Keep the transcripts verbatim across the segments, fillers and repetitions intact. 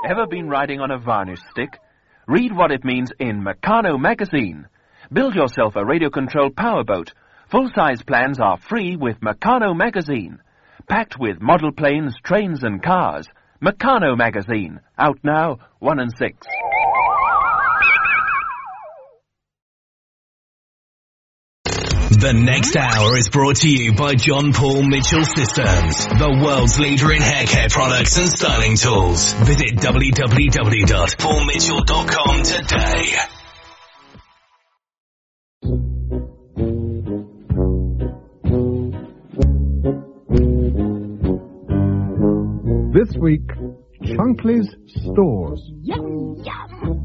Ever been riding on a varnish stick? Read what it means in Meccano magazine. Build yourself a radio-controlled powerboat. Full-size plans are free with Meccano magazine. Packed with model planes, trains and cars. Meccano magazine. Out now, one and six. The next hour is brought to you by John Paul Mitchell Systems, the world's leader in hair care products and styling tools. Visit w w w dot paul mitchell dot com today. This week, Chunkley's Stores. Yum, yum.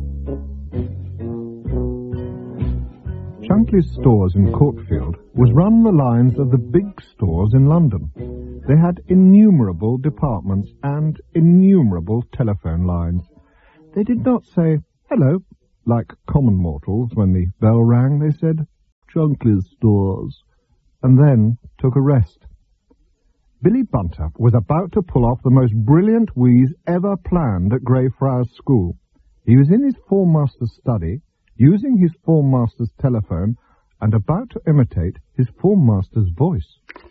Chunkley's Stores in Courtfield was run the lines of the big stores in London. They had innumerable departments and innumerable telephone lines. They did not say, hello, like common mortals when the bell rang. They said, Chunkley's Stores, and then took a rest. Billy Bunter was about to pull off the most brilliant wheeze ever planned at Greyfriars School. He was in his form master's study, using his form master's telephone, and about to imitate his form master's voice.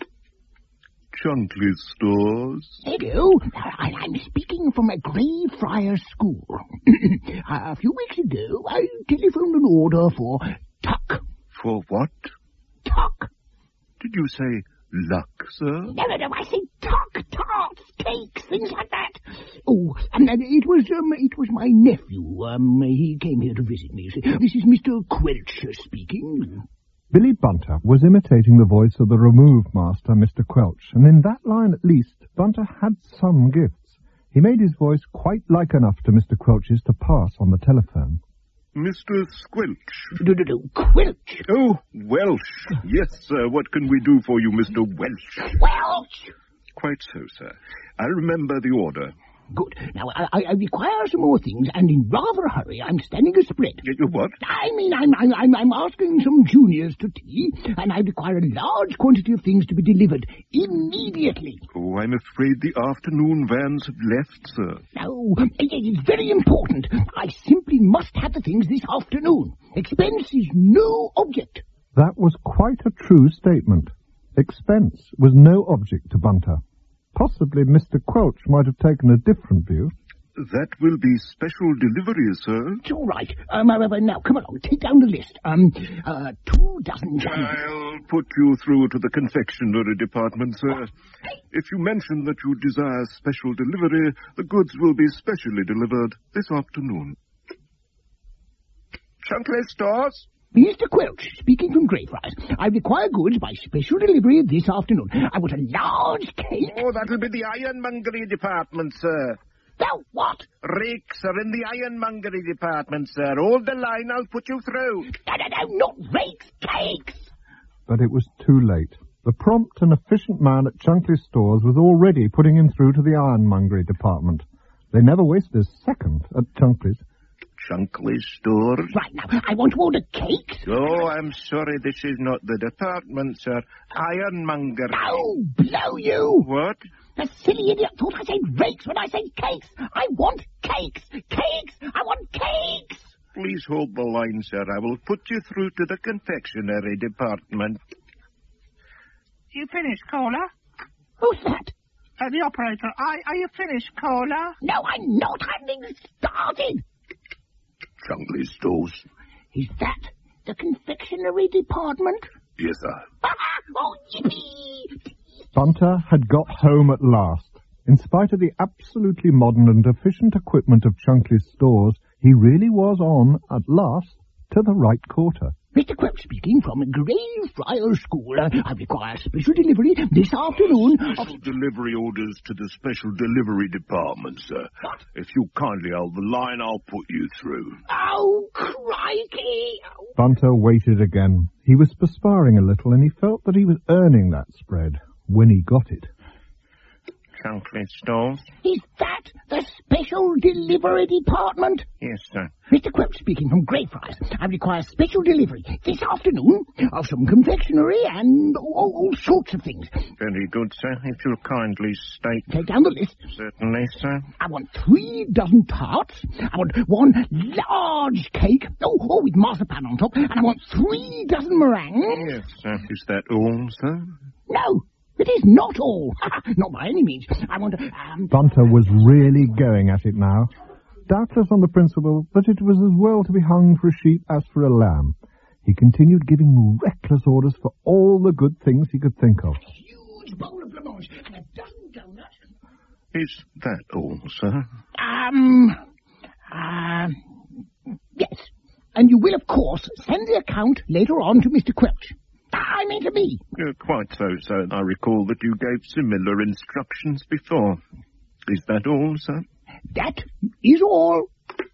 Chunkley's Stores. Hello, I, I'm speaking from a Greyfriars School. A few weeks ago, I telephoned an order for tuck. For what? Tuck. Did you say luck, sir? No, no, no, I say tuck, tarts, cakes, things like that. Oh, and, and it was, um, it was my nephew. Um, he came here to visit me. This is Mister Quelch speaking. Billy Bunter was imitating the voice of the remove master, Mister Quelch, and in that line at least, Bunter had some gifts. He made his voice quite like enough to Mister Quelch's to pass on the telephone. Mister Squelch. No, no, no, Quelch. Oh, Welsh. Yes, sir. What can we do for you, Mister Welsh? Welch. Quite so, sir. I remember the order. Good. Now, I, I require some more things, and in rather a hurry. I'm standing a spread. You what? I mean, I'm, I'm, I'm, I'm asking some juniors to tea, and I require a large quantity of things to be delivered immediately. Oh, I'm afraid the afternoon vans have left, sir. No, it, it's very important. I simply must have the things this afternoon. Expense is no object. That was quite a true statement. Expense was no object to Bunter. Possibly Mister Quelch might have taken a different view. That will be special delivery, sir. It's all right. Um, uh, uh, now, come along, take down the list. Um, uh, two dozen jams. I'll put you through to the confectionery department, sir. If you mention that you desire special delivery, the goods will be specially delivered this afternoon. Chunkley Stores? Mister Quelch, speaking from Greyfriars. I require goods by special delivery this afternoon. I want a large cake. Oh, that'll be the ironmongery department, sir. Now what? Rakes are in the ironmongery department, sir. Hold the line, I'll put you through. No, no, no, not rakes, cakes. But it was too late. The prompt and efficient man at Chunkley's Stores was already putting him through to the ironmongery department. They never wasted a second at Chunkley's. Chunkley's Stores? Right, now, I want to order cakes. Oh, I'm sorry, this is not the department, sir. Ironmongery. No, blow you. What? The silly idiot thought I said rakes when I said cakes. I want cakes. Cakes. I want cakes. Please hold the line, sir. I will put you through to the confectionery department. You finished, caller? Who's that? Uh, the operator. I, are you finished, caller? No, I'm not. I haven't started. Chunkley's Stores. Is that the confectionery department? Yes, sir. Oh, yippee! Bunter had got home at last. In spite of the absolutely modern and efficient equipment of Chunkley's Stores, he really was on, at last, to the right quarter. Mister Quelch speaking from Greyfriars School. Uh, I require special delivery this afternoon. Special of... delivery orders to the special delivery department, sir. What? If you kindly hold the line, I'll put you through. Oh, crikey! Oh. Bunter waited again. He was perspiring a little, and he felt that he was earning that spread when he got it. Chunkley Stores? Is that the special special delivery department? Yes, sir. Mister Quelch speaking from Greyfriars. I require special delivery this afternoon of some confectionery and all, all sorts of things. Very good, sir. If you'll kindly state... Take down the list. Certainly, sir. I want three dozen tarts. I want one large cake. Oh, oh, with marzipan on top. And I want three dozen meringues. Yes, sir. Is that all, sir? No, it is not all. Not by any means. I want to... Um... Bunter was really going at it now, doubtless on the principle that it was as well to be hung for a sheep as for a lamb. He continued giving reckless orders for all the good things he could think of. A huge bowl of blancmange and a dozen doughnuts. Is that all, sir? Um... Um... Yes. And you will, of course, send the account later on to Mister Quelch. I mean to me. Uh, quite so, sir. I recall that you gave similar instructions before. Is that all, sir? That is all.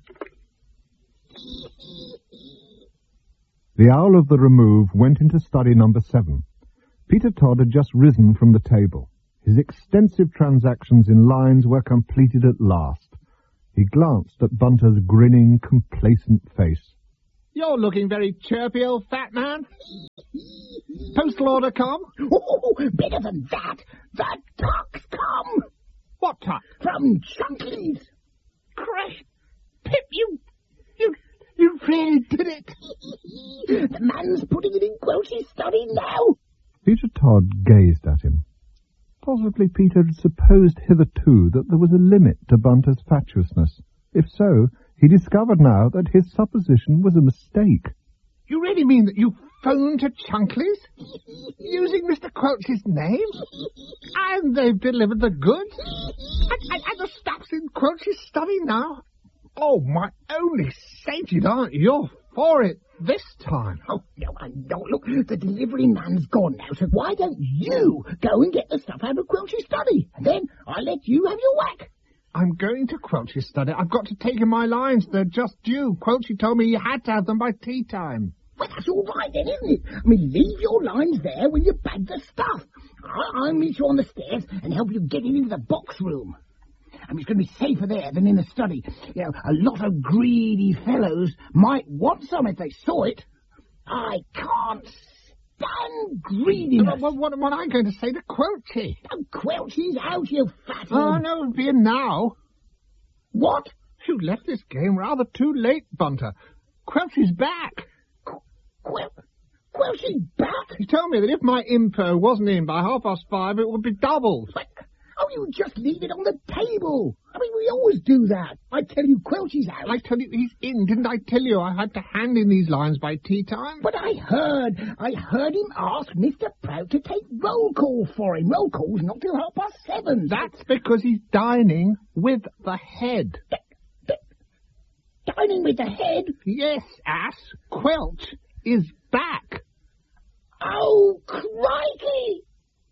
The owl of the remove went into study number seven. Peter Todd had just risen from the table. His extensive transactions in lines were completed at last. He glanced at Bunter's grinning, complacent face. You're looking very chirpy, old fat man. Postal order come? Oh, better than that. The tuck's come. What tuck? From Chunkley's. Crash. Pip, you... You... You really did it. The man's putting it in Quelch's study now. Peter Todd gazed at him. Possibly Peter had supposed hitherto that there was a limit to Bunter's fatuousness. If so, he discovered now that his supposition was a mistake. You really mean that you phoned to Chunkley's? Using Mister Quelch's name? And they've delivered the goods? And, and, and the stuff's in Quelch's study now? Oh, my only sainted aunt, you're for it this time. Oh, no, I'm not. Look, the delivery man's gone now, so why don't you go and get the stuff out of Quelch's study? And then I'll let you have your whack. I'm going to Quelch's study. I've got to take in my lines. They're just due. Quelchy told me you had to have them by tea time. Well, that's all right then, isn't it? I mean, leave your lines there when you bag the stuff. I- I'll meet you on the stairs and help you get it into the box room. I mean, it's going to be safer there than in the study. You know, a lot of greedy fellows might want some if they saw it. I can't stand greediness. What, what, what am I going to say to Quelchy? Oh, Quelchy's out, you fat Oh, one. no, it'll be in now. What? You left this game rather too late, Bunter. Quelchy's back. Quel- Quelchy's back? He told me that if my info wasn't in by half past five, it would be doubled. But, oh, you just leave it on the table. I mean, we always do that. I tell you, Quelchy's out. I tell you, he's in. Didn't I tell you I had to hand in these lines by tea time? But I heard, I heard him ask Mister Prout to take roll call for him. Roll call's not till half past seven. That's because he's dining with the head. D- d- dining with the head? Yes, ass. Quelch is back. Oh, crikey!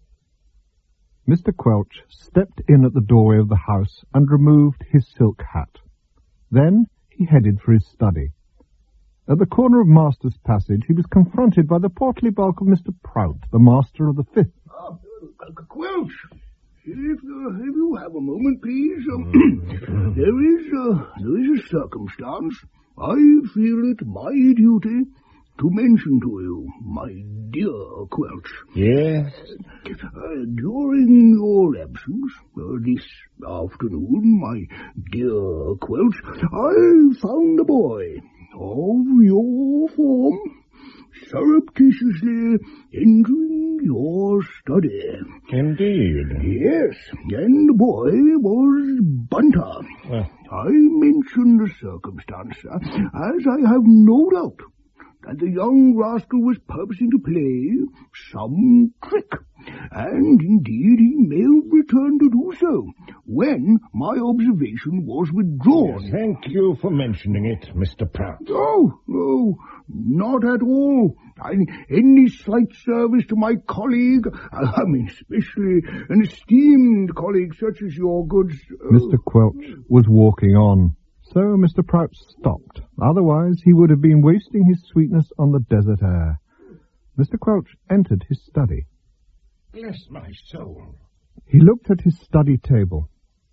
Mister Quelch stepped in at the doorway of the house and removed his silk hat. Then he headed for his study. At the corner of Master's Passage, he was confronted by the portly bulk of Mister Prout, the master of the Fifth. Oh, Quelch, if, uh, if you have a moment, please. Um, there is uh, there is a circumstance I feel it my duty to mention to you, my dear Quelch. Yes? Uh, during your absence, uh, this afternoon, my dear Quelch, I found a boy of your form surreptitiously entering your study. Indeed. Yes, and the boy was Bunter. Well. I mention the circumstance, sir, as I have no doubt that the young rascal was purposing to play some trick, and indeed he may have returned to do so when my observation was withdrawn. Yes, thank you for mentioning it, Mister Prout. Oh, no, not at all. I, any slight service to my colleague, I mean especially an esteemed colleague such as your good... Uh, Mister Quelch was walking on. So Mister Prout stopped. Otherwise, he would have been wasting his sweetness on the desert air. Mister Quelch entered his study. Bless my soul. He looked at his study table.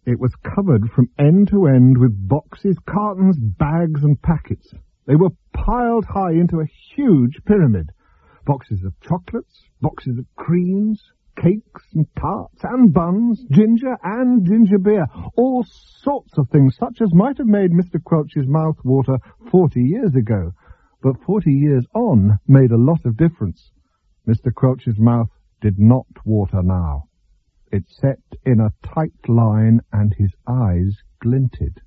It was covered from end to end with boxes, cartons, bags and packets. They were piled high into a huge pyramid. Boxes of chocolates, boxes of creams, cakes and tarts and buns, ginger and ginger beer, all sorts of things such as might have made Mister Quelch's mouth water forty years ago. But forty years on made a lot of difference. Mister Quelch's mouth did not water now. It set in a tight line and his eyes glinted.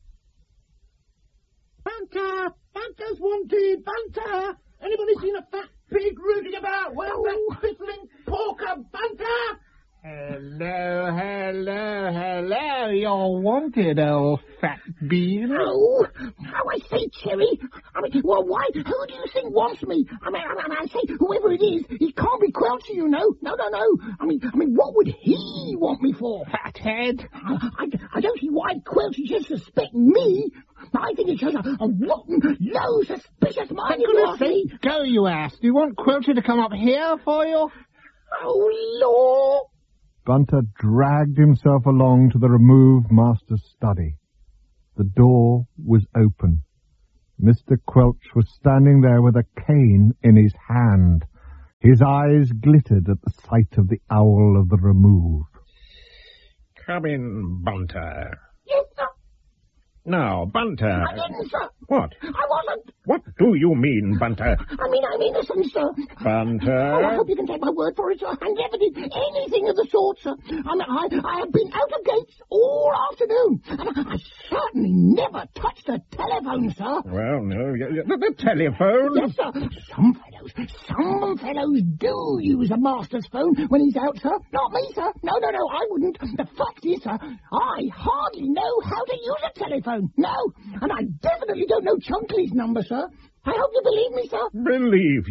Banter! Banter's wanted! Banter! Anybody seen a fat pig rooting about? Where's that piffling porker? Banter! Hello, hello, hello. You're wanted, old fat bean. Oh, how I say, Cherry. I mean, well, why? Who do you think wants me? I mean, I, mean, I say, whoever it is, he can't be Quelchy, you know. No, no, no. I mean, I mean, what would he want me for? Fathead. I, I, I don't see why Quelchy should suspect me. I think it shows a, a rotten, low, suspicious mind. For goodness sake, go, you ass. Do you want Quelchy to come up here for you? Oh, Lord. Bunter dragged himself along to the removed master's study. The door was open. Mister Quelch was standing there with a cane in his hand. His eyes glittered at the sight of the owl of the remove. Come in, Bunter. Yes, sir. Now, Bunter. I didn't, sir. What? I wasn't. What do you mean, Bunter? I mean, I'm innocent, sir. Bunter? Oh, I hope you can take my word for it, sir. I never did anything of the sort, sir. I mean, I, I have been out of gates all afternoon, and I, I certainly never touched a telephone, sir. Well, no, the, the telephone? Yes, sir. Some fellows, some fellows do use a master's phone when he's out, sir. Not me, sir. No, no, no, I wouldn't. The fact is, sir, I hardly know how to use a telephone. No, and I definitely don't know Chunkley's number, sir. I hope you believe me, sir. Believe